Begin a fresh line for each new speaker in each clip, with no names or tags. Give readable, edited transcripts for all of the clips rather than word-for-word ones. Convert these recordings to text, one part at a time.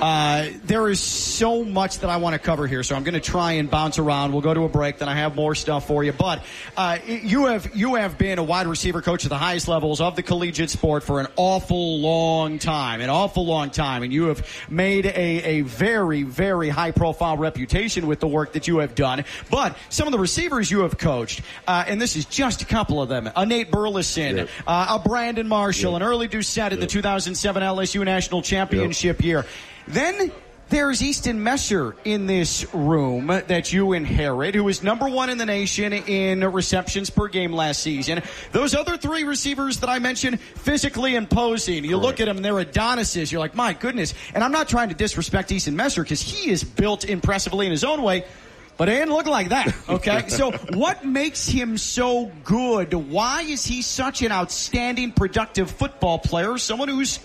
There is so much that I want to cover here, so I'm going to try and bounce around. We'll go to a break, then I have more stuff for you. But you have been a wide receiver coach at the highest levels of the collegiate sport for an awful long time, and you have made a very, very high-profile reputation with the work that you have done. But some of the receivers you have coached, and this is just a couple of them, a Nate Burleson, a Brandon Marshall, an Early Doucette in the 2007 LSU National Championship year. Then there's Easton Messer in this room that you inherit, who was number one in the nation in receptions per game last season. Those other three receivers that I mentioned, physically imposing. You look at them, they're Adonises. You're like, my goodness. And I'm not trying to disrespect Easton Messer because he is built impressively in his own way. But it didn't look like that, okay? So what makes him so good? Why is he such an outstanding, productive football player? Someone who's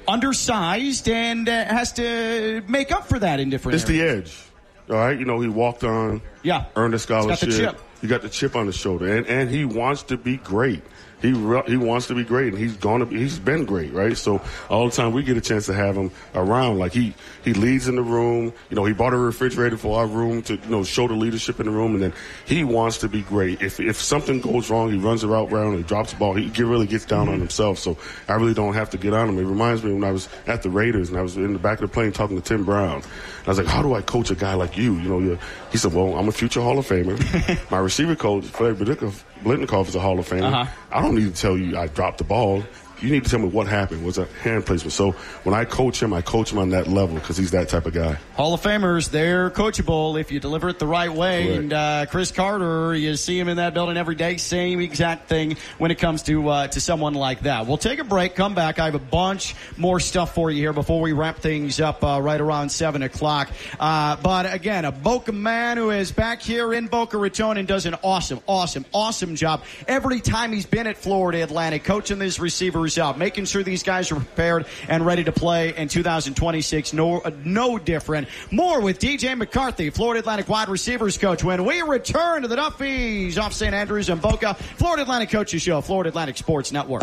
undersized and has to make up for that in different areas.
It's the edge, all right? You know, he walked on, earned a scholarship.
He's got the chip.
He got the chip on his shoulder, and he wants to be great. He wants to be great, and he's been great, right? So all the time we get a chance to have him around. Like he leads in the room. You know, he bought a refrigerator for our room to show the leadership in the room, and then he wants to be great. If something goes wrong, he runs the route around, he drops the ball. He really gets down on himself. So I really don't have to get on him. It reminds me when I was at the Raiders and I was in the back of the plane talking to Tim Brown. I was like, how do I coach a guy like you? You know, he said, well, I'm a future Hall of Famer. My receiver coach, Fred Blitnikoff, is a Hall of Famer. I don't need to tell you I dropped the ball. You need to tell me what happened. Was a hand placement. So when I coach him on that level because he's that type of guy.
Hall of Famers, they're coachable if you deliver it the right way. Correct. And Chris Carter, you see him in that building every day. Same exact thing when it comes to someone like that. We'll take a break, come back. I have a bunch more stuff for you here before we wrap things up right around 7 o'clock. But again, a Boca man who is back here in Boca Raton and does an awesome job every time he's been at Florida Atlantic, coaching these receivers up, making sure these guys are prepared and ready to play in 2026. No different. More with DJ McCarthy, Florida Atlantic wide receivers coach, when we return to the Duffys off St. Andrews and Boca. Florida Atlantic Coaches Show, Florida Atlantic Sports Network.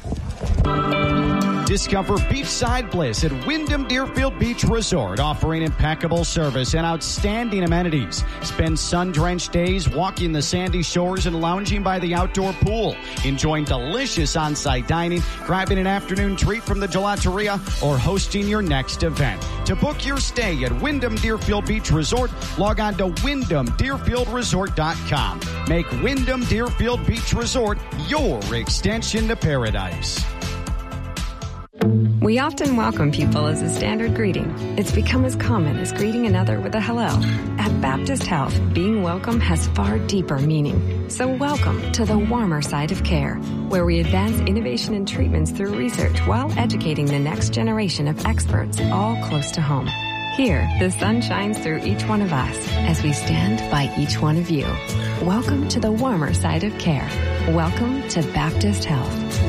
Discover beachside bliss at Wyndham Deerfield Beach Resort, offering impeccable service and outstanding amenities. Spend sun-drenched days walking the sandy shores and lounging by the outdoor pool, enjoying delicious on-site dining, grabbing an afternoon treat from the gelateria, or hosting your next event. To book your stay at Wyndham Deerfield Beach Resort, log on to WyndhamDeerfieldResort.com. Make Wyndham Deerfield Beach Resort your extension to paradise.
We often welcome people as a standard greeting. It's become as common as greeting another with a hello. At Baptist Health, being welcome has far deeper meaning. So welcome to the warmer side of care, where we advance innovation and treatments through research while educating the next generation of experts, all close to home. Here, the sun shines through each one of us as we stand by each one of you. Welcome to the warmer side of care. Welcome to Baptist Health.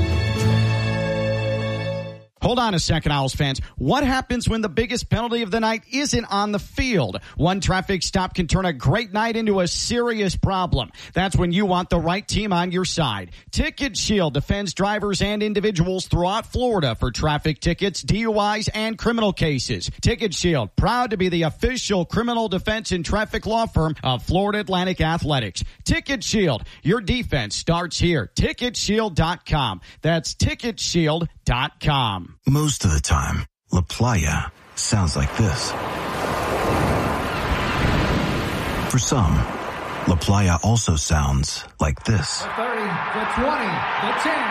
Hold on a second, Owls fans. What happens when the biggest penalty of the night isn't on the field? One traffic stop can turn a great night into a serious problem. That's when you want the right team on your side. Ticket Shield defends drivers and individuals throughout Florida for traffic tickets, DUIs, and criminal cases. Ticket Shield, proud to be the official criminal defense and traffic law firm of Florida Atlantic Athletics. Ticket Shield, your defense starts here. TicketShield.com. That's TicketShield.com.
Most of the time, La Playa sounds like this. For some, La Playa also sounds like this.
The 30, the 20, the 10.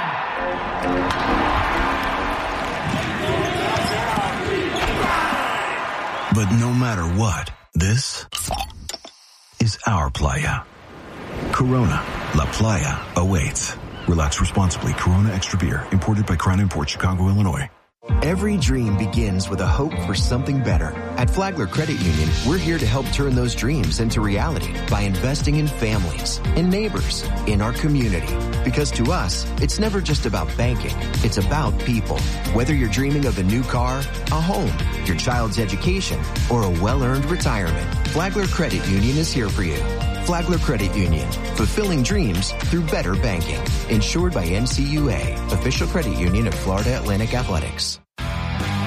But no matter what, this is our playa. Corona, La Playa awaits. Relax responsibly. Corona Extra Beer, imported by Crown Imports, Chicago, Illinois.
Every dream begins with a hope for something better. At Flagler Credit Union, we're here to help turn those dreams into reality by investing in families, in neighbors, in our community. Because to us, it's never just about banking. It's about people. Whether you're dreaming of a new car, a home, your child's education, or a well-earned retirement, Flagler Credit Union is here for you. Flagler Credit Union, fulfilling dreams through better banking. Insured by NCUA, official credit union of Florida Atlantic Athletics.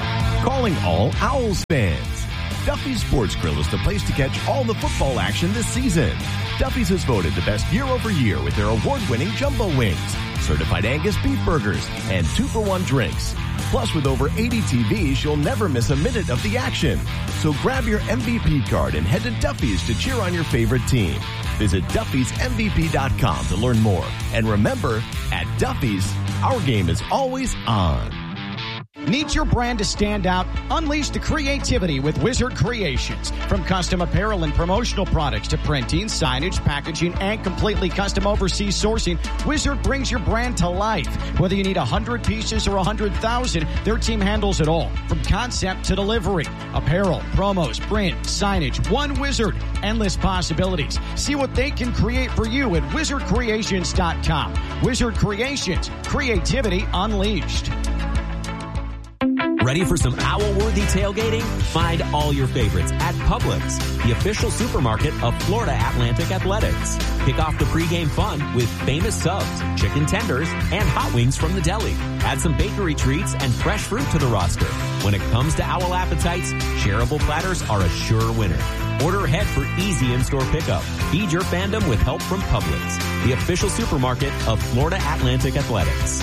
Calling all Owls fans. Duffy's Sports Grill is the place to catch all the football action this season. Duffy's is voted the best year over year with their award-winning jumbo wings, certified Angus beef burgers, and 2-for-1 drinks. Plus, with over 80 TVs, you'll never miss a minute of the action. So grab your MVP card and head to Duffy's to cheer on your favorite team. Visit Duffy'sMVP.com to learn more. And remember, at Duffy's, our game is always on.
Need your brand to stand out? Unleash the creativity with Wizard Creations. From custom apparel and promotional products to printing, signage, packaging, and completely custom overseas sourcing, Wizard brings your brand to life. Whether you need 100 pieces or 100,000, their team handles it all. From concept to delivery. Apparel, promos, print, signage, one Wizard. Endless possibilities. See what they can create for you at WizardCreations.com. Wizard Creations. Creativity unleashed.
Ready for some owl-worthy tailgating? Find all your favorites at Publix, the official supermarket of Florida Atlantic Athletics. Kick off the pregame fun with famous subs, chicken tenders, and hot wings from the deli. Add some bakery treats and fresh fruit to the roster. When it comes to owl appetites, shareable platters are a sure winner. Order ahead for easy in-store pickup. Feed your fandom with help from Publix, the official supermarket of Florida Atlantic Athletics.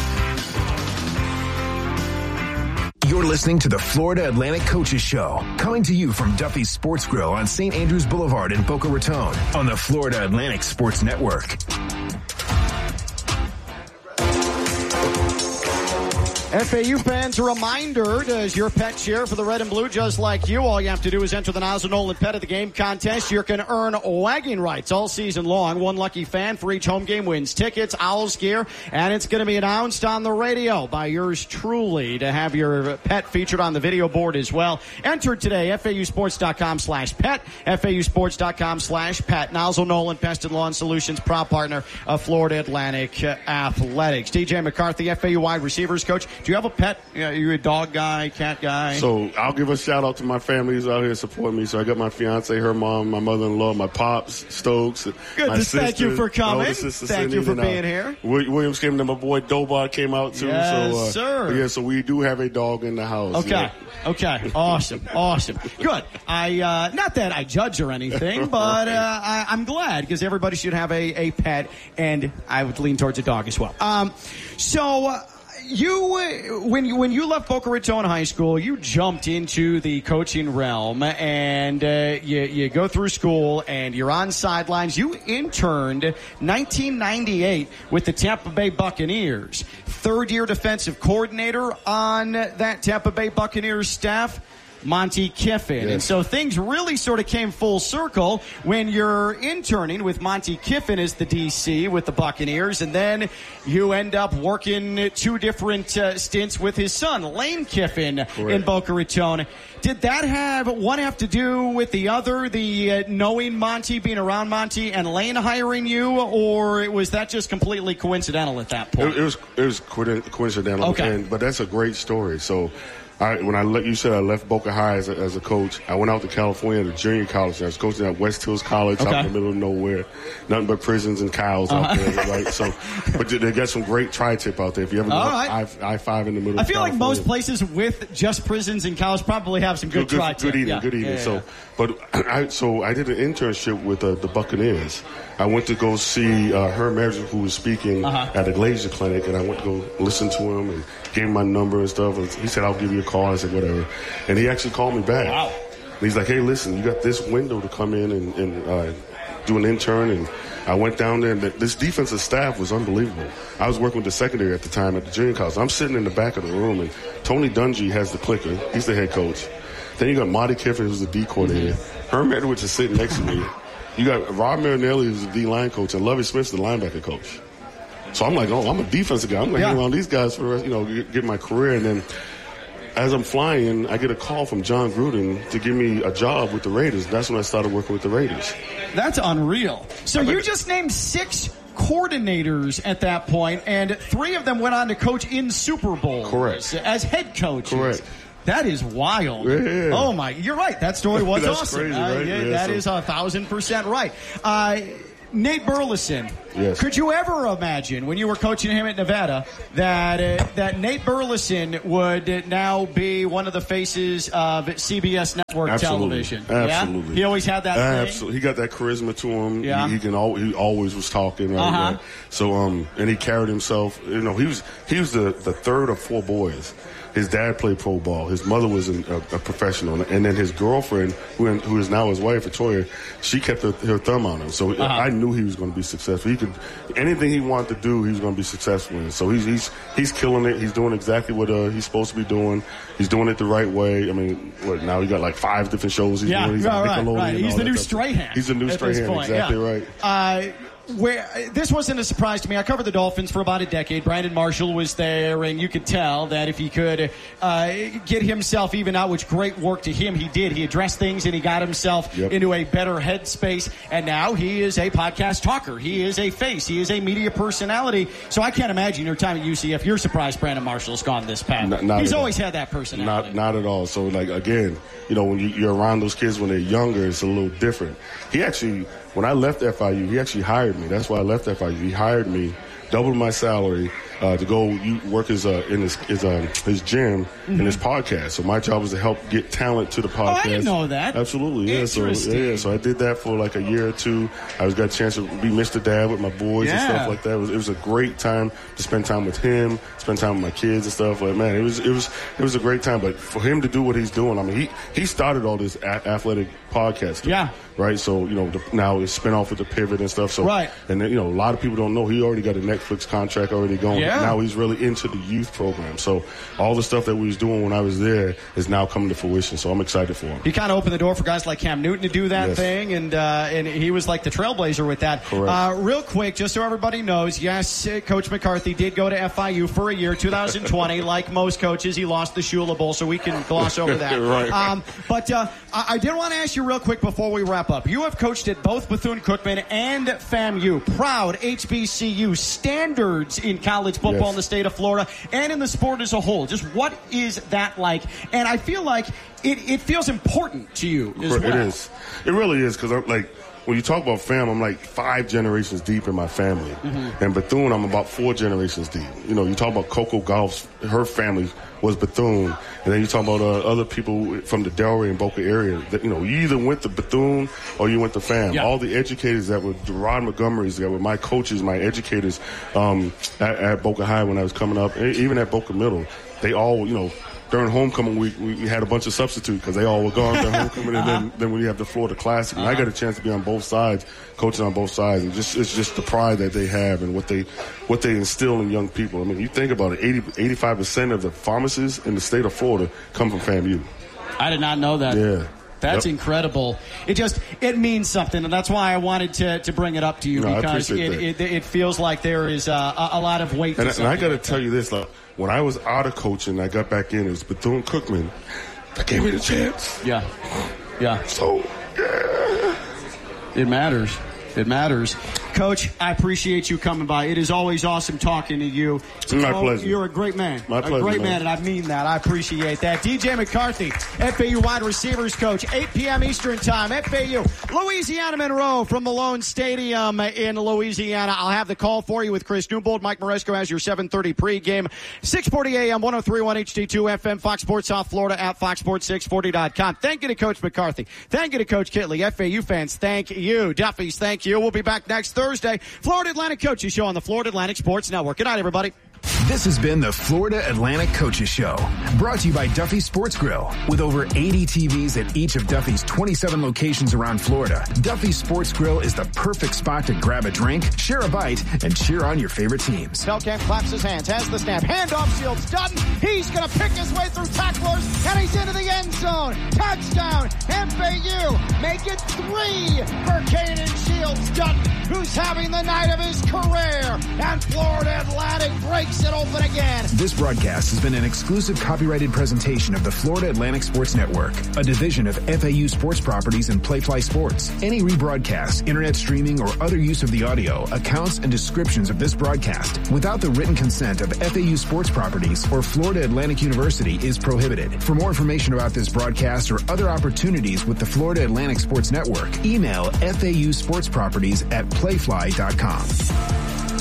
You're listening to the Florida Atlantic Coaches Show, coming to you from Duffy's Sports Grill on St. Andrews Boulevard in Boca Raton on the Florida Atlantic Sports Network.
FAU fans, a reminder, does your pet share for the red and blue just like you? All you have to do is enter the Niles and Nolan Pet of the Game contest. You can earn wagging rights all season long. One lucky fan for each home game wins tickets, Owls gear, and it's going to be announced on the radio by yours truly to have your pet featured on the video board as well. Enter today, FAUsports.com/pet, FAUsports.com/pet. Niles and Nolan Pest and Lawn Solutions, proud partner of Florida Atlantic Athletics. DJ McCarthy, FAU wide receivers coach. Do you have a pet? Are you a dog guy, cat guy?
So I'll give a shout out to my family who's out here supporting me. So I got my fiance, her mom, my mother-in-law, my pops, Stokes.
Good.
My sister,
thank you for coming.
Thank
Cindy, you for being here.
Williams came to my boy Dobar came out too.
Yes, sir.
Yeah, so we do have a dog in the house.
Okay.
Yeah.
Okay. Awesome. Good. Not that I judge or anything, but I'm glad because everybody should have a pet, and I would lean towards a dog as well. When you left Boca Raton High School, you jumped into the coaching realm, and you go through school, and you're on sidelines. You interned 1998 with the Tampa Bay Buccaneers, third-year defensive coordinator on that Tampa Bay Buccaneers staff, Monty Kiffin.
Yes.
And so things really sort of came full circle when you're interning with Monty Kiffin as the DC with the Buccaneers, and then you end up working two different stints with his son, Lane Kiffin,
Correct.
in Boca Raton. Did that have to do with the other, the knowing Monty, being around Monty, and Lane hiring you, or was that just completely coincidental at that point?
It was coincidental,
okay.
But that's a great story. So when I left Boca High as a coach, I went out to California to junior college. I was coaching at West Hills College out in the middle of nowhere. Nothing but prisons and cows out there, right? So, but they got some great tri-tip out there. If you ever go I-5 in the middle of California.
I feel like most places with just prisons and cows probably have some good tri-tip.
Good eating.
Yeah.
So, but I did an internship with the Buccaneers. I went to go see Herm Edwards, who was speaking at a Glazier clinic, and I went to go listen to him and gave him my number and stuff. And he said, I'll give you a call. I said, whatever. And he actually called me back.
Wow.
And he's like, hey, listen, you got this window to come in and do an intern. And I went down there, and this defensive staff was unbelievable. I was working with the secondary at the time at the junior college. I'm sitting in the back of the room, and Tony Dungy has the clicker. He's the head coach. Then you got Monty Kiffin, who's the D coordinator. Herm Edwards is sitting next to me. You got Rob Marinelli, who's the D-line coach, and Lovie Smith's the linebacker coach. So I'm like, I'm a defensive guy. I'm going to hang around these guys for the rest, get my career. And then as I'm flying, I get a call from John Gruden to give me a job with the Raiders. That's when I started working with the Raiders.
That's unreal. So you just named 6 coordinators at that point, and 3 of them went on to coach in Super Bowls.
Correct.
As head coaches.
Correct.
That is wild.
Yeah.
Oh, my. You're right. That story was
That's
awesome.
crazy, right?
That is 1,000% right. Nate Burleson.
Yes.
Could you ever imagine, when you were coaching him at Nevada, that Nate Burleson would now be one of the faces of CBS Network television?
Absolutely.
Yeah? He always had that thing?
Absolutely. He got that charisma to him.
Yeah.
He always was talking. Right? So, and he carried himself. He was the third of 4 boys. His dad played pro ball. His mother was a professional. And then his girlfriend, who is now his wife, Victoria, she kept her thumb on him. So I knew he was going to be successful. Anything he wanted to do, he was going to be successful in. So he's killing it. He's doing exactly what he's supposed to be doing. He's doing it the right way. I mean, now he got like 5 different shows he's doing. He's
right. He's the new Strahan.
He's the new Strahan, exactly right.
This wasn't a surprise to me. I covered the Dolphins for about a decade. Brandon Marshall was there, and you could tell that if he could get himself even out, which great work to him, he did. He addressed things, and he got himself into a better headspace. And now he is a podcast talker. He is a face. He is a media personality. So I can't imagine your time at UCF. You're surprised Brandon Marshall's gone this path. He's always had that personality.
Not at all. So, like, again, when you're around those kids when they're younger, it's a little different. When I left FIU, he actually hired me. That's why I left FIU. He hired me, doubled my salary to go work in his gym and his podcast. So my job was to help get talent to the podcast.
Oh, I didn't know that.
Absolutely, yeah.
Interesting.
So I did that for like a year or 2. I got a chance to be Mr. Dad with my boys and stuff like that. It was a great time to spend time with him, spend time with my kids and stuff. Like, man, it was a great time. But for him to do what he's doing, I mean, he started all this athletic podcast stuff. Yeah. Right. So now it's spin off with the Pivot and stuff. So right. And then, a lot of people don't know he already got a Netflix contract already going. Yeah. Now he's really into the youth program. So all the stuff that we was doing when I was there is now coming to fruition. So I'm excited for him.
He kind of opened the door for guys like Cam Newton to do that thing, and he was like the trailblazer with that.
Correct.
Real quick, just so everybody knows, yes, Coach McCarthy did go to FIU for a year, 2020. Like most coaches, he lost the Shula Bowl, so we can gloss over that.
Right.
But I did want to ask you real quick before we wrap up. You have coached at both Bethune-Cookman and FAMU, proud HBCU standards in college football in the state of Florida and in the sport as a whole. Just what is that like? And I feel like it feels important to you as well.
It is. It really is, because I'm like, when you talk about fam, I'm like 5 generations deep in my family. Mm-hmm. And Bethune, I'm about 4 generations deep. You talk about Coco Gauff's, her family was Bethune. And then you talk about other people from the Delray and Boca area. That, you either went to Bethune or you went to fam. Yeah. All the educators that were Rod Montgomery's, that were my coaches, my educators at Boca High when I was coming up, even at Boca Middle, they all, during homecoming week, we had a bunch of substitutes because they all were gone during homecoming, and then we have the Florida Classic. And I got a chance to be on both sides, coaching on both sides, and it's just the pride that they have and what they instill in young people. I mean, you think about it, 85% of the pharmacists in the state of Florida come from FAMU.
I did not know that.
Yeah.
That's incredible. It means something, and that's why I wanted to bring it up to you, because it feels like there is a lot of weight.
And I got to tell you this, when I was out of coaching, I got back in. It was Bethune-Cookman that gave me the chance.
Yeah.
So, yeah.
It matters. Coach, I appreciate you coming by. It is always awesome talking to you.
It's my pleasure.
You're a great man.
My pleasure,
a great man, and I mean that. I appreciate that. DJ McCarthy, FAU wide receivers coach, 8 p.m. Eastern time, FAU, Louisiana Monroe from Malone Stadium in Louisiana. I'll have the call for you with Chris Newbold. Mike Moresco has your 7:30 pregame. 6:40 a.m., 103.1 HD2 FM, Fox Sports South Florida at foxsports640.com. Thank you to Coach McCarthy. Thank you to Coach Kitley. FAU fans, thank you. Duffy's, thank you. We'll be back next Thursday. Florida Atlantic Coaches Show on the Florida Atlantic Sports Network. Good night, everybody.
This has been the Florida Atlantic Coaches Show, brought to you by Duffy Sports Grill. With over 80 TVs at each of Duffy's 27 locations around Florida, Duffy Sports Grill is the perfect spot to grab a drink, share a bite, and cheer on your favorite teams.
Belkamp claps his hands, has the snap, handoff, Shields, Dutton. He's going to pick his way through tacklers, and he's into the end zone. Touchdown, FAU. Make it 3 for Caden Shields, Dutton, who's having the night of his career. And Florida Atlantic breaks it open again.
This broadcast has been an exclusive copyrighted presentation of the Florida Atlantic Sports Network, a division of FAU Sports Properties and Playfly Sports. Any rebroadcast, internet streaming, or other use of the audio, accounts, and descriptions of this broadcast without the written consent of FAU Sports Properties or Florida Atlantic University is prohibited. For more information about this broadcast or other opportunities with the Florida Atlantic Sports Network, email FAU Sports Properties at playfly.com.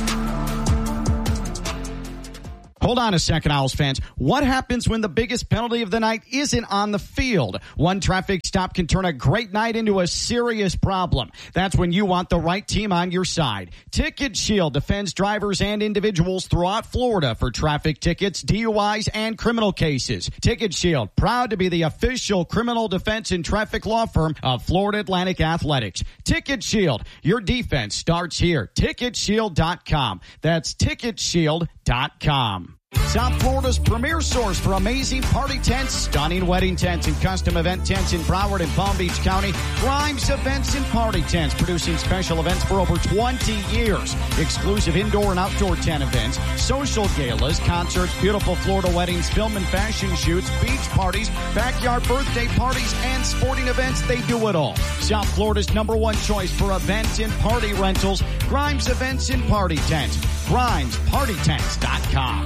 Hold on a second, Owls fans. What happens when the biggest penalty of the night isn't on the field? One traffic stop can turn a great night into a serious problem. That's when you want the right team on your side. Ticket Shield defends drivers and individuals throughout Florida for traffic tickets, DUIs, and criminal cases. Ticket Shield, proud to be the official criminal defense and traffic law firm of Florida Atlantic Athletics. Ticket Shield, your defense starts here. TicketShield.com. That's TicketShield.com. South Florida's premier source for amazing party tents, stunning wedding tents, and custom event tents in Broward and Palm Beach County. Grimes Events and Party Tents, producing special events for over 20 years. Exclusive indoor and outdoor tent events, social galas, concerts, beautiful Florida weddings, film and fashion shoots, beach parties, backyard birthday parties, and sporting events. They do it all. South Florida's #1 choice for events and party rentals. Grimes Events and Party Tents. GrimesPartyTents.com.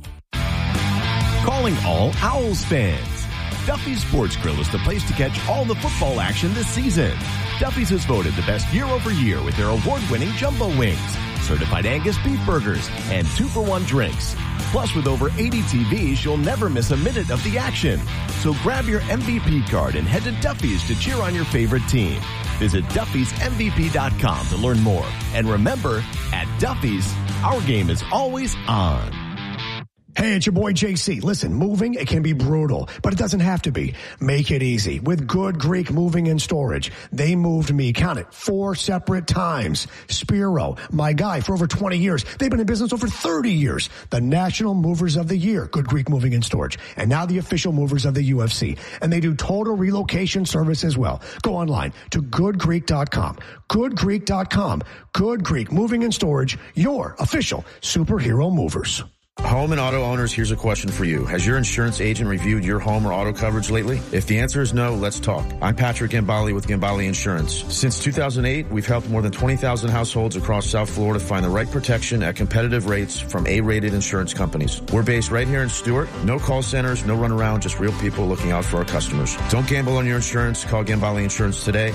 Calling all Owls fans. Duffy's Sports Grill is the place to catch all the football action this season. Duffy's is voted the best year over year with their award-winning jumbo wings, certified Angus beef burgers, and 2-for-1 drinks. Plus, with over 80 TVs, you'll never miss a minute of the action. So grab your MVP card and head to Duffy's to cheer on your favorite team. Visit Duffy'sMVP.com to learn more. And remember, at Duffy's, our game is always on.
Hey, it's your boy JC. Listen, moving, it can be brutal, but it doesn't have to be. Make it easy with Good Greek Moving and Storage. They moved me, count it, 4 separate times. Spiro, my guy for over 20 years. They've been in business over 30 years. The National Movers of the Year, Good Greek Moving and Storage. And now the official movers of the UFC. And they do total relocation service as well. Go online to goodgreek.com. Goodgreek.com. Good Greek Moving and Storage, your official superhero movers.
Home and auto owners, here's a question for you. Has your insurance agent reviewed your home or auto coverage lately? If the answer is no, let's talk. I'm Patrick Gambale with Gambale Insurance. Since 2008, we've helped more than 20,000 households across South Florida find the right protection at competitive rates from A-rated insurance companies. We're based right here in Stuart. No call centers, no runaround, just real people looking out for our customers. Don't gamble on your insurance. Call Gambale Insurance today,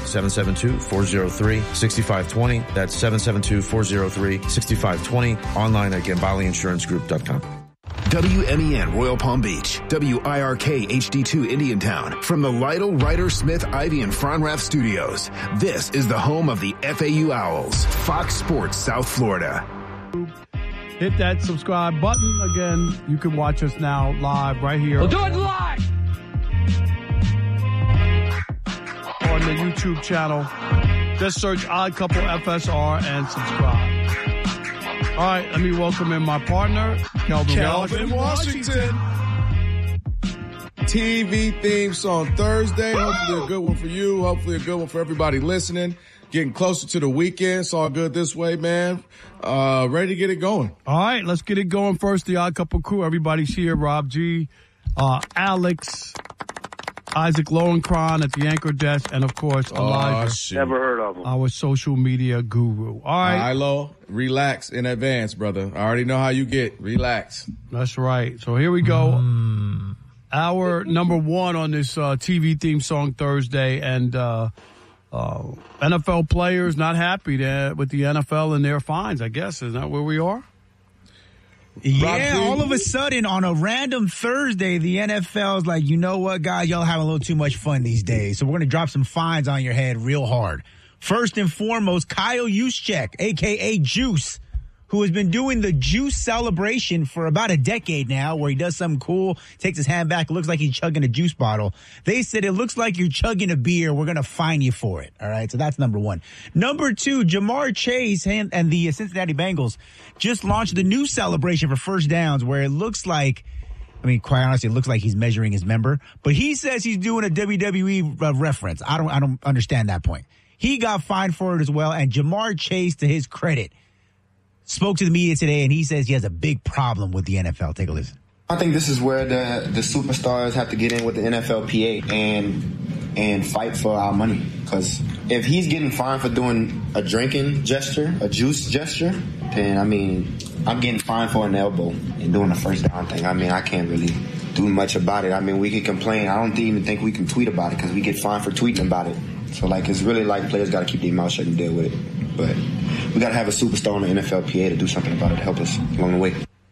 772-403-6520. That's 772-403-6520. Online at GambaleInsuranceGroup.com.
WMEN Royal Palm Beach, WIRK HD2 Indiantown. From the Lytle, Ryder, Smith, Ivy, and Fronrath Studios, this is the home of the FAU Owls, Fox Sports South Florida.
Hit that subscribe button. Again, you can watch us now live right here. We'll do it live! On the YouTube channel. Just search Odd Couple FSR and subscribe. All right, let me welcome in my partner,
Calvin Washington. TV theme song Thursday. Hopefully a good one for you. Hopefully a good one for everybody listening. Getting closer to the weekend. It's all good this way, man. Ready to get it going.
All right, let's get it going. First, the Odd Couple crew. Everybody's here. Rob G, Alex, Isaac Lowenkron at the anchor desk, and of course, Elijah.
Never heard of him.
Our social media guru. All right.
Ilo, relax in advance, brother. I already know how you get. Relax.
That's right. So here we go. Our number one on this TV theme song Thursday, and NFL players not happy with the NFL and their fines, I guess. Is that where we are?
Yeah, all of a sudden on a random Thursday, the NFL is like, you know what, guys, y'all having a little too much fun these days. So we're going to drop some fines on your head real hard. First and foremost, Kyle Juszczyk, a.k.a. Juice, who has been doing the Juice celebration for about a decade now, where he does something cool, takes his hand back, looks like he's chugging a juice bottle. They said, it looks like you're chugging a beer. We're going to fine you for it. All right. So that's number one. Number two, Jamar Chase and the Cincinnati Bengals just launched the new celebration for first downs, where it looks like, I mean, quite honestly, it looks like he's measuring his member, but he says he's doing a WWE reference. I don't understand that point. He got fined for it as well. And Jamar Chase, to his credit, spoke to the media today, and he says he has a big problem with the NFL. Take a listen.
I think this is where the superstars have to get in with the NFLPA and fight for our money. Because if he's getting fined for doing a drinking gesture, a juice gesture, then, I mean, I'm getting fined for an elbow and doing a first down thing. I mean, I can't really do much about it. I mean, we can complain. I don't even think we can tweet about it because we get fined for tweeting about it. So, like, it's really like players got to keep their mouth shut and deal with it. But we got to have a superstar on the NFLPA to do something about it to help us along the way.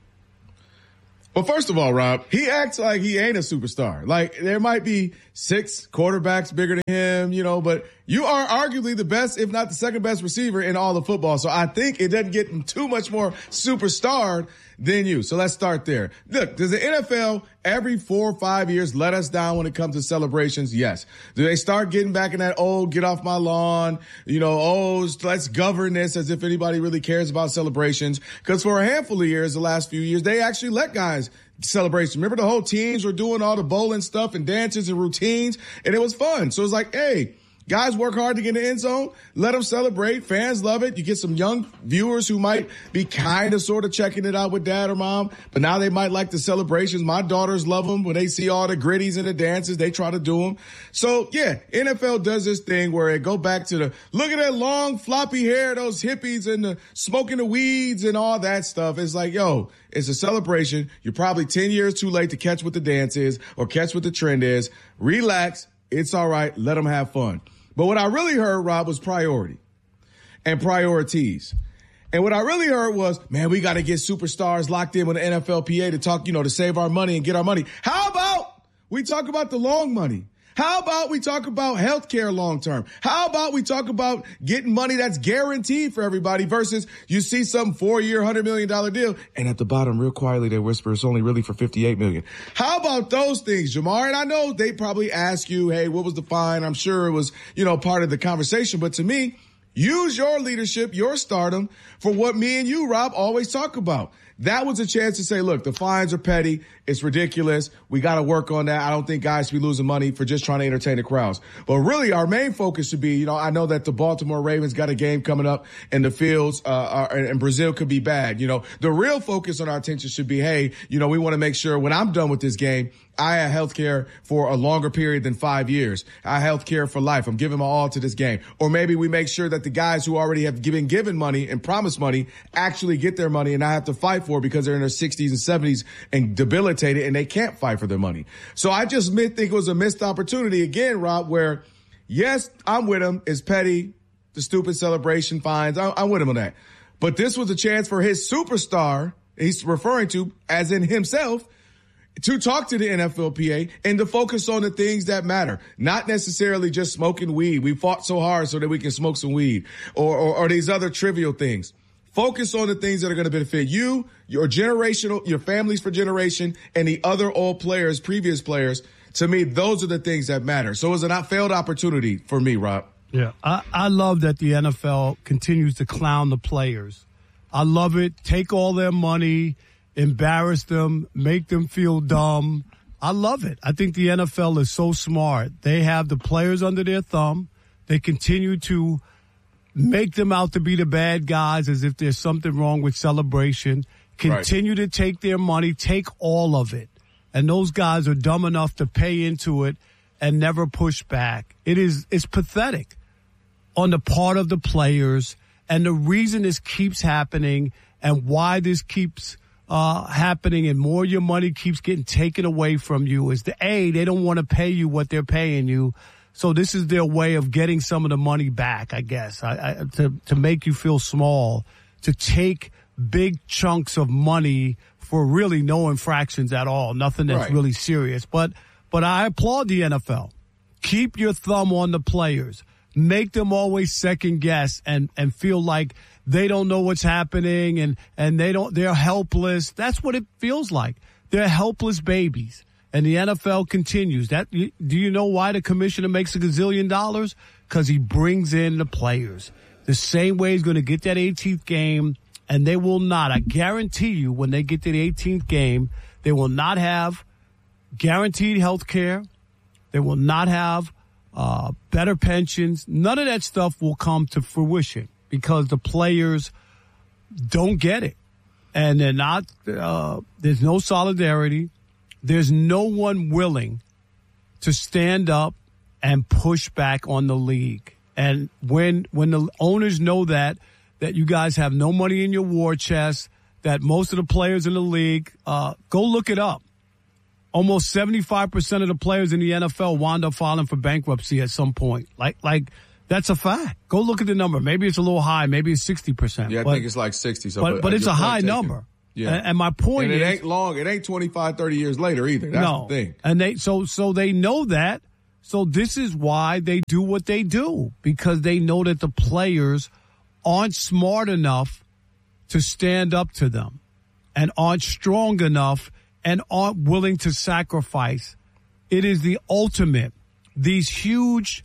Well, first of all, Rob, he acts like he ain't a superstar. Like, there might be 6 quarterbacks bigger than him, you know, but you are arguably the best, if not the second best receiver in all of football. So I think it doesn't get him too much more superstar than you. So let's start there. Look, does the NFL every 4 or 5 years let us down when it comes to celebrations? Yes. Do they start getting back in that, get off my lawn, you know, let's govern this as if anybody really cares about celebrations? Because for a handful of years, the last few years, they actually let guys celebrate. Remember the whole teams were doing all the bowling stuff and dances and routines, and it was fun. So it's like, hey, guys work hard to get in the end zone. Let them celebrate. Fans love it. You get some young viewers who might be kind of sort of checking it out with dad or mom, but now they might like the celebrations. My daughters love them. When they see all the gritties and the dances, they try to do them. So, yeah, NFL does this thing where it go back to look at that long floppy hair, those hippies and the smoking the weeds and all that stuff. It's like, yo, it's a celebration. You're probably 10 years too late to catch what the dance is or catch what the trend is. Relax. It's all right. Let them have fun. But what I really heard, Rob, was priority and priorities. And what I really heard was, man, we got to get superstars locked in with the NFLPA to talk, to save our money and get our money. How about we talk about the long money? How about we talk about healthcare long term? How about we talk about getting money that's guaranteed for everybody versus you see some 4-year, $100 million deal. And at the bottom, real quietly, they whisper it's only really for $58 million. How about those things, Jamar? And I know they probably ask you, hey, what was the fine? I'm sure it was, part of the conversation. But to me, use your leadership, your stardom for what me and you, Rob, always talk about. That was a chance to say, look, the fines are petty. It's ridiculous. We got to work on that. I don't think guys should be losing money for just trying to entertain the crowds. But really, our main focus should be, I know that the Baltimore Ravens got a game coming up in the fields, and Brazil could be bad. The real focus on our attention should be, hey, we want to make sure when I'm done with this game, I have health care for a longer period than 5 years. I have health care for life. I'm giving my all to this game. Or maybe we make sure that the guys who already have been given money and promised money actually get their money and not have to fight for it because they're in their 60s and 70s and debilitated and they can't fight for their money. So I just think it was a missed opportunity again, Rob, where, yes, I'm with him. It's petty, the stupid celebration fines. I'm with him on that. But this was a chance for his superstar, he's referring to as in himself, to talk to the NFLPA and to focus on the things that matter, not necessarily just smoking weed. We fought so hard so that we can smoke some weed or these other trivial things. Focus on the things that are going to benefit you, your families for generation, and the other old players, previous players. To me, those are the things that matter. So it was a failed opportunity for me, Rob.
Yeah, I love that the NFL continues to clown the players. I love it. Take all their money, embarrass them, make them feel dumb. I love it. I think the NFL is so smart. They have the players under their thumb. They continue to make them out to be the bad guys as if there's something wrong with celebration. Continue to take their money, take all of it. And those guys are dumb enough to pay into it and never push back. It's pathetic on the part of the players. And the reason this keeps happening and why this keeps happening and more your money keeps getting taken away from you is they don't want to pay you what they're paying you. So this is their way of getting some of the money back, I guess, to make you feel small, to take big chunks of money for really no infractions at all, nothing that's really serious. But I applaud the NFL. Keep your thumb on the players. Make them always second guess and feel like they don't know what's happening and they're helpless. That's what it feels like. They're helpless babies. And the NFL continues. Do you know why the commissioner makes $1 gazillion? Because he brings in the players. The same way he's going to get that 18th game, and they will not. I guarantee you, when they get to the 18th game, they will not have guaranteed health care. They will not have better pensions. None of that stuff will come to fruition because the players don't get it. And they're not, there's no solidarity. There's no one willing to stand up and push back on the league. And when the owners know that you guys have no money in your war chest, that most of the players in the league, go look it up. Almost 75% of the players in the NFL wound up filing for bankruptcy at some point. Like that's a fact. Go look at the number. Maybe it's a little high. Maybe it's 60%.
Yeah, I think it's like 60. So
but it's a high number. Yeah. And my point is,
it ain't long. It ain't 25, 30 years later either. That's the thing.
And so they know that. So this is why they do what they do, because they know that the players aren't smart enough to stand up to them and aren't strong enough and aren't willing to sacrifice. It is the ultimate. These huge,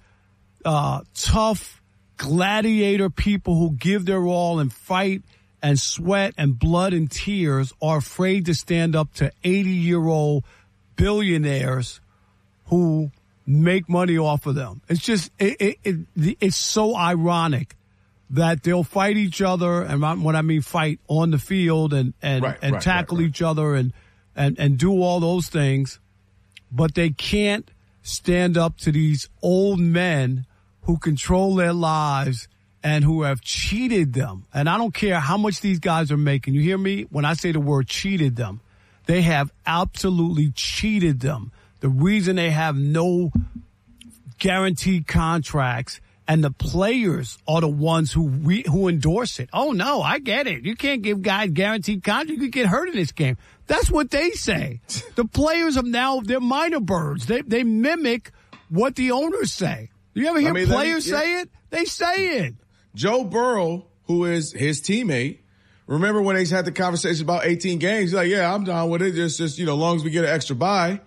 tough gladiator people who give their all and fight and sweat and blood and tears are afraid to stand up to 80-year-old billionaires who make money off of them. It's just, it's so ironic that they'll fight each other, and when I mean fight, on the field and tackle each other and do all those things, but they can't stand up to these old men who control their lives and who have cheated them. And I don't care how much these guys are making. You hear me? When I say the word cheated them, they have absolutely cheated them. The reason they have no guaranteed contracts, and the players are the ones who endorse it. Oh, no, I get it. You can't give guys guaranteed contracts. You could get hurt in this game. That's what they say. The players are now, they're minor birds. They mimic what the owners say. You ever hear players say it? They say it.
Joe Burrow, who is his teammate, remember when they had the conversation about 18 games? He's like, yeah, I'm down with it. Just as long as we get an extra bye.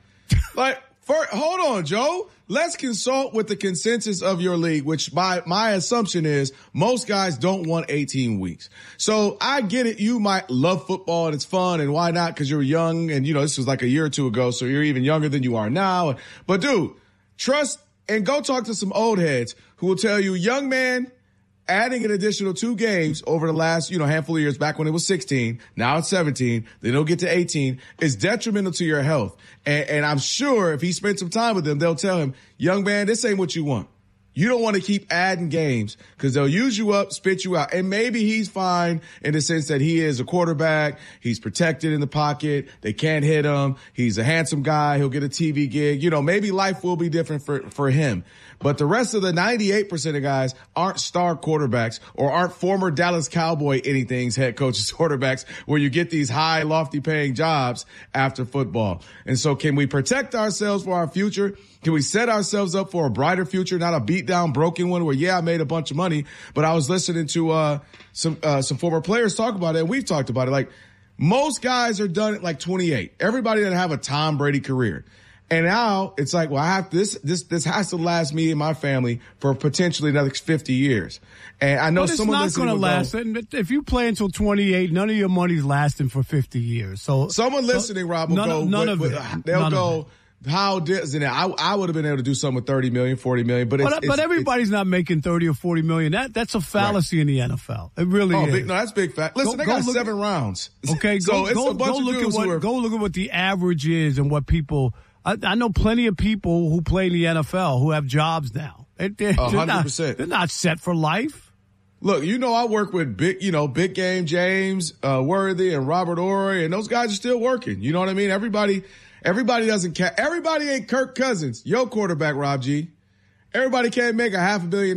Hold on, Joe. Let's consult with the consensus of your league, which my assumption is most guys don't want 18 weeks. So I get it. You might love football and it's fun, and why not? Because you're young, and this was like a year or two ago, so you're even younger than you are now. But dude, trust and go talk to some old heads who will tell you, young man, adding an additional 2 games over the last, handful of years, back when it was 16, now it's 17, then they'll get to 18, is detrimental to your health. And I'm sure if he spent some time with them, they'll tell him, young man, this ain't what you want. You don't want to keep adding games because they'll use you up, spit you out. And maybe he's fine in the sense that he is a quarterback. He's protected in the pocket. They can't hit him. He's a handsome guy. He'll get a TV gig. Maybe life will be different for him. But the rest of the 98% of guys aren't star quarterbacks or aren't former Dallas Cowboy anythings head coaches quarterbacks where you get these high, lofty paying jobs after football. And so can we protect ourselves for our future? Can we set ourselves up for a brighter future, not a beat down, broken one where, I made a bunch of money, but I was listening to some former players talk about it, and we've talked about it. Like, most guys are done at like 28. Everybody doesn't have a Tom Brady career. And now it's like, well, I have this has to last me and my family for potentially another 50 years. And I know someone listening will go,
it's not going to last. If you play until 28, none of your money's lasting for 50 years. So
someone listening, Rob, will they'll go, how doesn't it? I would have been able to do something with 30 million, 40 million, but
everybody's not making 30 or 40 million. That's a fallacy in the NFL. It really is.
No, that's big fact. Listen, they got 7 rounds.
Okay,
so it's a bunch of dudes
go look at what the average is and what people. I know plenty of people who play in the NFL who have jobs now. They're
100%.
They're not set for life.
Look, I work with Big Game James Worthy and Robert Ory, and those guys are still working. You know what I mean? Everybody doesn't care. Everybody ain't Kirk Cousins, your quarterback, Rob G. Everybody can't make $500 million.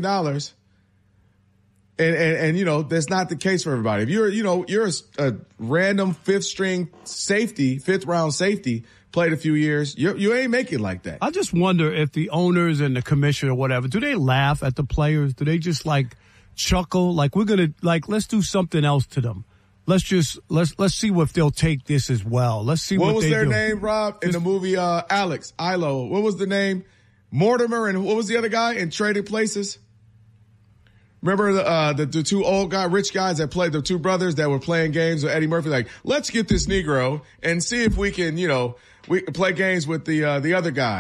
And that's not the case for everybody. If you're a random 5th round safety, played a few years, you ain't make it like that.
I just wonder if the owners and the commissioner or whatever, do they laugh at the players? Do they just chuckle? Let's do something else to them. Let's see if they'll take this as well. Let's see what they do.
What was their name, Rob, in the movie Alex, Ilo? What was the name? Mortimer, and what was the other guy in Trading Places? Remember the 2 old rich guys that played, the 2 brothers that were playing games with Eddie Murphy? Like, let's get this Negro and see if we can, we can play games with the other guy.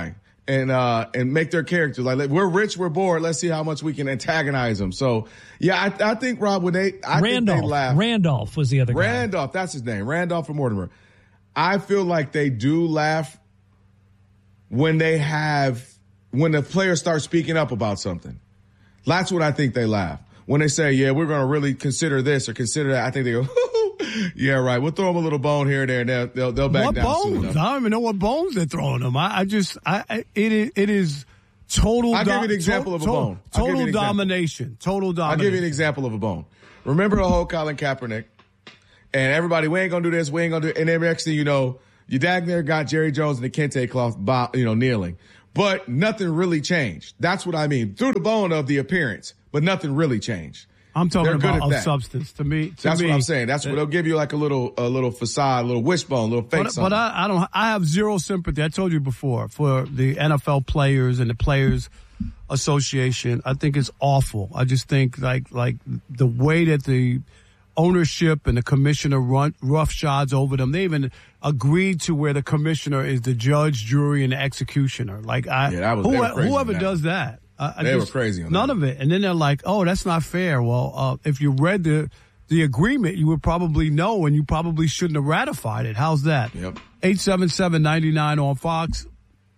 and make their characters like, we're rich, we're bored. Let's see how much we can antagonize them. So yeah, I think, Rob, think they laugh.
Randolph was the other guy.
Randolph, that's his name. Randolph and Mortimer. I feel like they do laugh when the players start speaking up about something. That's what I think they laugh. When they say, yeah, we're going to really consider this or consider that, I think they go, yeah, right. We'll throw them a little bone here and there, and they'll back down.
What bones? I don't even know what bones they're throwing them. It is total.
I'll give you an example of a bone.
Total domination. Total domination.
I'll give you an example of a bone. Remember the whole Colin Kaepernick? And everybody, we ain't going to do this, we ain't going to do it. And then next thing you know, your dad there got Jerry Jones and the Kente cloth, kneeling. But nothing really changed. That's what I mean. Through the bone of the appearance, but nothing really changed.
I'm talking about substance. To me,
that's what I'm saying. That's what they'll give you, like a little facade, a little wishbone, a little fake something.
But I have zero sympathy. I told you before, for the NFL players and the Players Association. I think it's awful. I just think like the way that the ownership and the commissioner run roughshods over them. They even agreed to where the commissioner is the judge, jury, and the executioner. Whoever does that.
They were crazy on
none
that.
of it. And then they're like, oh, that's not fair. Well, if you read the agreement, you would probably know, and you probably shouldn't have ratified it. How's that?
Yep.
877-99 on Fox,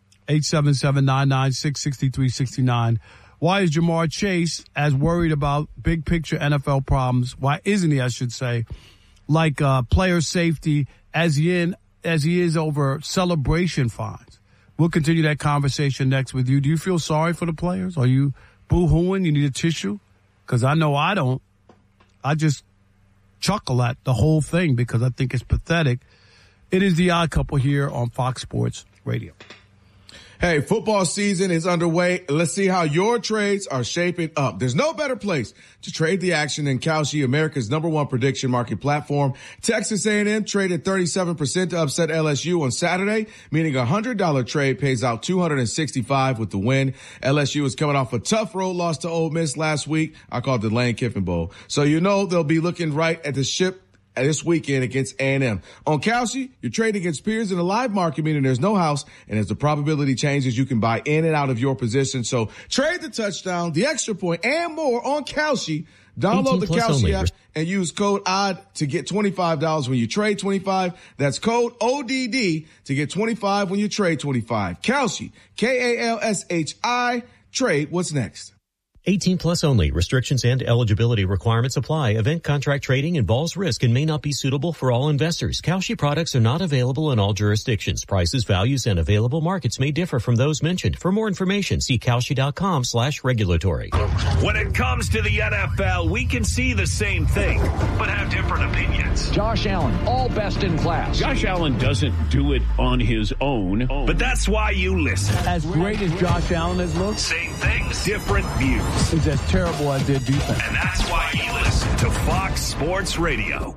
877-996-6369. Why is Jamar Chase as worried about big picture NFL problems? Why isn't he, I should say, like player safety as he is over celebration fines? We'll continue that conversation next with you. Do you feel sorry for the players? Are you boo-hooing? You need a tissue? Because I know I don't. I just chuckle at the whole thing because I think it's pathetic. It is the Odd Couple here on Fox Sports Radio.
Hey, football season is underway. Let's see how your trades are shaping up. There's no better place to trade the action than Kalshi, America's #1 prediction market platform. Texas A&M traded 37% to upset LSU on Saturday, meaning a $100 trade pays out $265 with the win. LSU is coming off a tough road loss to Ole Miss last week. I call it the Lane Kiffin Bowl. So they'll be looking right at the ship this weekend against A&M. On Kalshi, you're trading against peers in the live market, meaning there's no house, and as the probability changes, you can buy in and out of your position. So trade the touchdown, the extra point, and more on Kalshi. Download the Kalshi app and use code ODD to get $25 when you trade 25. That's code ODD to get 25 when you trade 25. Kalshi, Kalshi. Trade what's next.
18 plus only. Restrictions and eligibility requirements apply. Event contract trading involves risk and may not be suitable for all investors. Kalshi products are not available in all jurisdictions. Prices, values, and available markets may differ from those mentioned. For more information, see Kalshi.com/regulatory.
When it comes to the NFL, we can see the same thing, but have different opinions.
Josh Allen, all best in class.
Josh Allen doesn't do it on his own, but that's why you listen.
As great as Josh Allen has looked,
same things, different views.
It's as terrible as their defense.
And that's why you listen to Fox Sports Radio.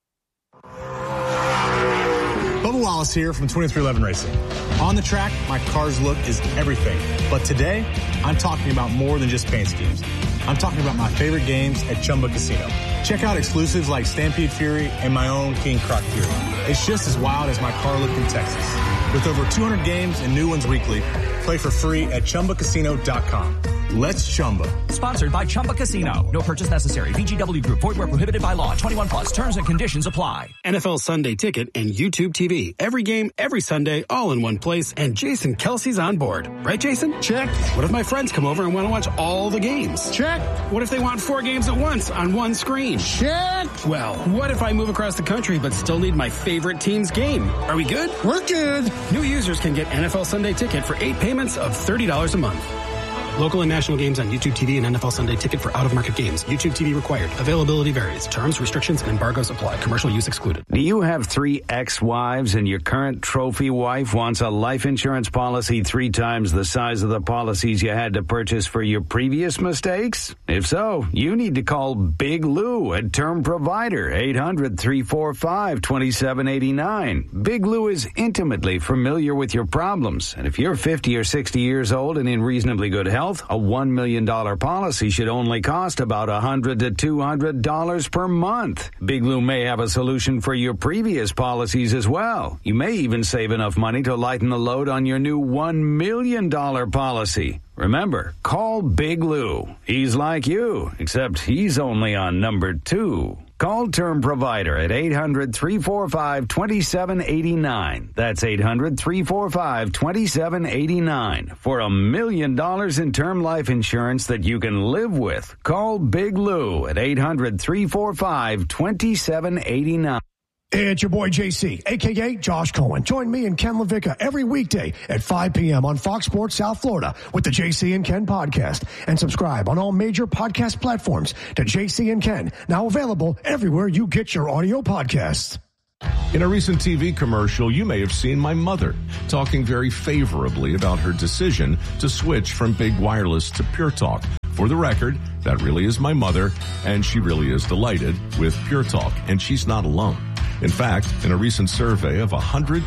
Bubba Wallace here from 2311 Racing. On the track, my car's look is everything. But today, I'm talking about more than just paint schemes. I'm talking about my favorite games at Chumba Casino. Check out exclusives like Stampede Fury and my own King Croc Fury. It's just as wild as my car look in Texas. With over 200 games and new ones weekly, play for free at ChumbaCasino.com. Let's Chumba.
Sponsored by Chumba Casino. No purchase necessary. VGW Group. Void where prohibited by law. 21 plus. Terms and conditions apply.
NFL Sunday Ticket and YouTube TV. Every game, every Sunday, all in one place. And Jason Kelsey's on board. Right, Jason?
Check.
What if my friends come over and want to watch all the games?
Check.
What if they want 4 games at once on one screen?
Check.
Well, what if I move across the country but still need my favorite team's game? Are we good?
We're good.
New users can get NFL Sunday Ticket for 8 payments of $30 a month. Local and national games on YouTube TV and NFL Sunday Ticket for out-of-market games. YouTube TV required. Availability varies. Terms, restrictions, and embargoes apply. Commercial use excluded.
Do you have 3 ex-wives and your current trophy wife wants a life insurance policy 3 times the size of the policies you had to purchase for your previous mistakes? If so, you need to call Big Lou at Term Provider, 800-345-2789. Big Lou is intimately familiar with your problems, and if you're 50 or 60 years old and in reasonably good health, Health, a $1 million policy should only cost about $100 to $200 per month. Big Lou may have a solution for your previous policies as well. You may even save enough money to lighten the load on your new $1 million policy. Remember, call Big Lou. He's like you, except he's only on number 2. Call Term Provider at 800-345-2789. That's 800-345-2789 for $1 million in term life insurance that you can live with. Call Big Lou at 800-345-2789.
It's your boy JC, a.k.a. Josh Cohen. Join me and Ken LaVicka every weekday at 5 p.m. on Fox Sports South Florida with the JC and Ken podcast. And subscribe on all major podcast platforms to JC and Ken, now available everywhere you get your audio podcasts.
In a recent TV commercial, you may have seen my mother talking very favorably about her decision to switch from big wireless to Pure Talk. For the record, that really is my mother, and she really is delighted with Pure Talk, and she's not alone. In fact, in a recent survey of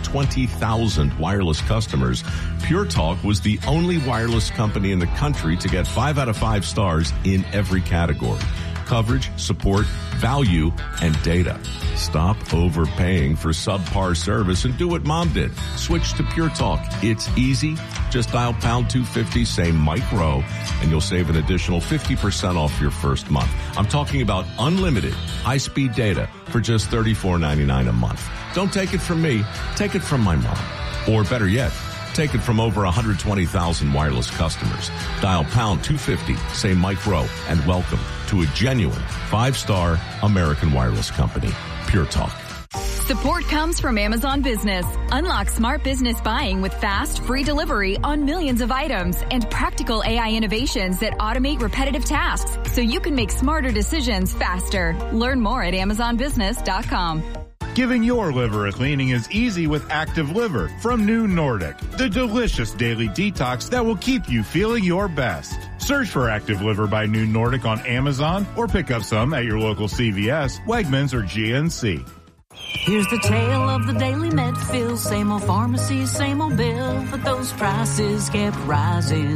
120,000 wireless customers, Pure Talk was the only wireless company in the country to get 5 out of 5 stars in every category: coverage, support, value, and data. Stop overpaying for subpar service and do what Mom did. Switch to Pure Talk. It's easy. Just dial pound 250, say Mike Rowe, and you'll save an additional 50% off your first month. I'm talking about unlimited high-speed data for just $34.99 a month. Don't take it from me. Take it from my mom. Or better yet, take it from over 120,000 wireless customers. Dial pound 250, say Mike Rowe, and welcome to a genuine 5-star American wireless company, Pure Talk.
Support comes from Amazon Business. Unlock smart business buying with fast, free delivery on millions of items and practical AI innovations that automate repetitive tasks so you can make smarter decisions faster. Learn more at AmazonBusiness.com.
Giving your liver a cleaning is easy with Active Liver from New Nordic, the delicious daily detox that will keep you feeling your best. Search for Active Liver by New Nordic on Amazon or pick up some at your local CVS, Wegmans, or GNC.
Here's the tale of the daily Medfield. Same old pharmacy, same old bill, but those prices kept rising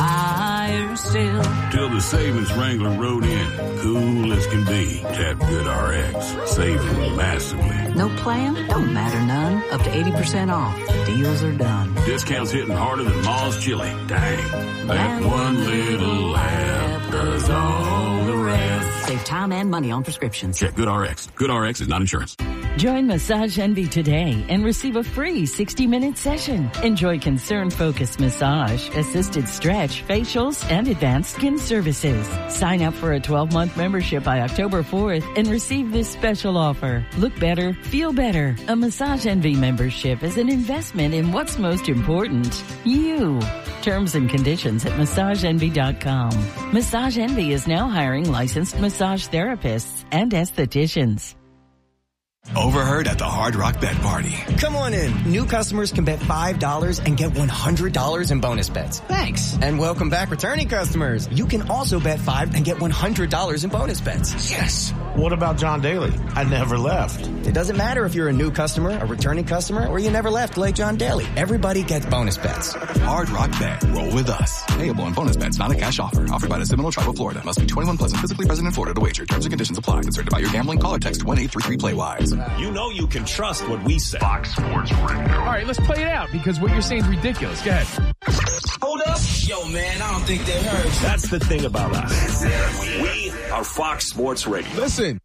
higher still.
Till the savings wrangler rode in, cool as can be. Tap Good RX, saving massively.
No plan? Don't matter none. Up to 80% off. Deals are done.
Discounts hitting harder than Ma's chili. Dang. That one little app does all the rest.
Save time and money on prescriptions.
Check Good RX. Good RX is not insurance.
Join Massage Envy today and receive a free 60-minute session. Enjoy concern-focused massage, assisted stretch, facials, and advanced skin services. Sign up for a 12-month membership by October 4th and receive this special offer. Look better, feel better. A Massage Envy membership is an investment in what's most important, you. Terms and conditions at MassageEnvy.com. Massage Envy is now hiring licensed massage therapists and estheticians.
Overheard at the Hard Rock Bet Party.
Come on in. New customers can bet $5 and get $100 in bonus bets. Thanks. And welcome back returning customers. You can also bet $5 and get $100 in bonus bets.
Yes. What about John Daly? I never left.
It doesn't matter if you're a new customer, a returning customer, or you never left like John Daly. Everybody gets bonus bets.
Hard Rock Bet. Roll with us. Payable on bonus bets, not a cash offer. Offered by the Seminole Tribe of Florida. Must be 21 plus and physically present in Florida to wager. Terms and conditions apply. Concerned about your gambling? Call or text 1-833-PLAY-WISE.
You know you can trust what we say.
Fox Sports Radio.
All right, let's play it out because what you're saying is ridiculous. Go ahead.
Hold up. Yo, man, I don't think they heard. That's the thing about us. We are Fox Sports Radio.
Listen.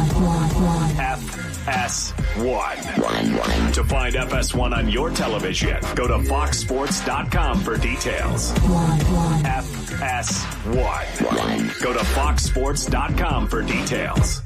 FS1. To find FS1 on your television, go to foxsports.com for details. FS1. Go to foxsports.com for details.